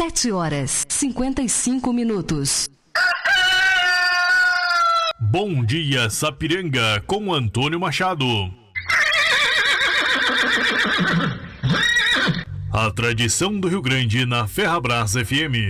7h55. Bom dia, Sapiranga, com Antônio Machado. A tradição do Rio Grande na Ferrabras FM.